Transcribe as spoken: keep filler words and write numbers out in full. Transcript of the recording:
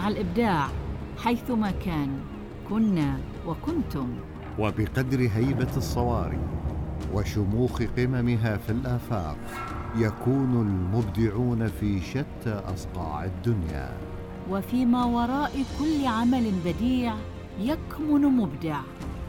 مع الإبداع حيثما كان كنا وكنتم. وبقدر هيبة الصواري وشموخ قممها في الآفاق يكون المبدعون في شتى أصقاع الدنيا. وفيما وراء كل عمل بديع يكمن مبدع.